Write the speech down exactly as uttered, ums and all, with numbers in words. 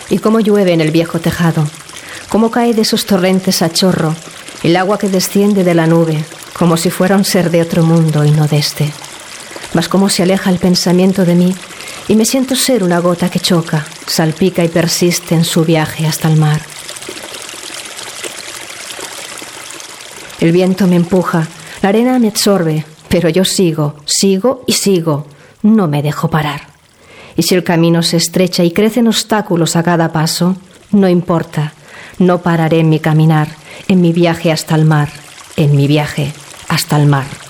Y cómo llueve en el viejo tejado, cómo cae de esos torrentes a chorro el agua que desciende de la nube, como si fuera un ser de otro mundo y no de este. Mas cómo se aleja el pensamiento de mí y me siento ser una gota que choca, salpica y persiste en su viaje hasta el mar. El viento me empuja, la arena me absorbe, pero yo sigo, sigo y sigo, no me dejo parar. Y si el camino se estrecha y crecen obstáculos a cada paso, no importa, no pararé en mi caminar, en mi viaje hasta el mar, en mi viaje hasta el mar.